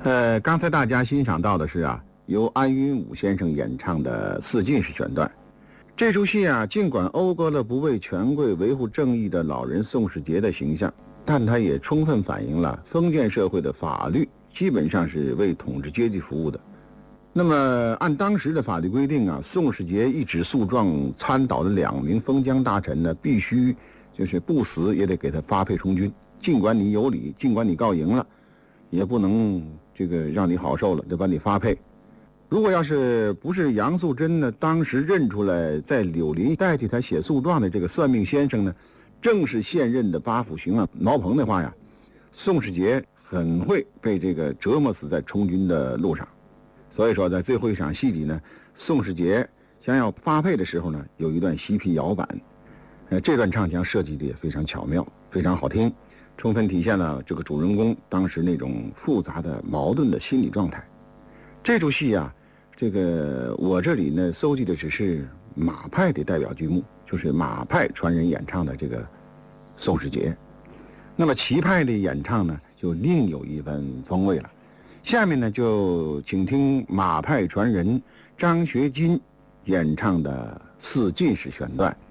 刚才大家欣赏到的是由安云武先生演唱的四进士选段。这出戏尽管讴歌了不为权贵维护正义的老人宋世杰的形象，但它也充分反映了封建社会的法律基本上是为统治阶级服务的。那么按当时的法律规定宋世杰一纸诉状参倒的2名封疆大臣呢，必须就是不死也得给他发配充军，尽管你有理，尽管你告赢了，也不能让你好受了，得把你发配。如果要是不是杨素贞呢，当时认出来在柳林代替他写诉状的这个算命先生呢，正是现任的八府巡毛鹏的话宋世杰很会被折磨死在充军的路上。所以说在最后一场戏里呢，宋世杰将要发配的时候呢，有一段嬉皮摇板，这段唱腔设计的也非常巧妙，非常好听，充分体现了这个主人公当时那种复杂的矛盾的心理状态。这出戏我这里呢搜集的只是马派的代表剧目，就是马派传人演唱的这个宋世杰。那么齐派的演唱呢，就另有一番风味了。下面呢，就请听马派传人张学金演唱的四进士选段。